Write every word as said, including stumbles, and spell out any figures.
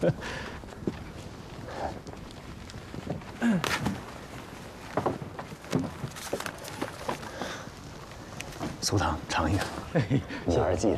苏糖，尝一个，你耳记着。